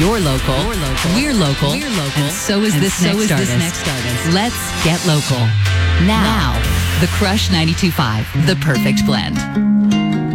You're local. We're local. And so is this next artist. Let's get local. Now, the Crush 92.5, the perfect blend.